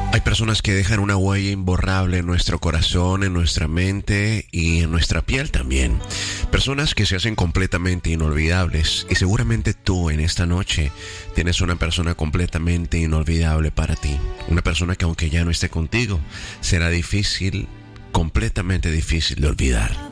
Hay personas que dejan una huella imborrable en nuestro corazón, en nuestra mente y en nuestra piel también. Personas que se hacen completamente inolvidables. Y seguramente tú en esta noche tienes una persona completamente inolvidable para ti. Una persona que aunque ya no esté contigo, será difícil, completamente difícil de olvidar.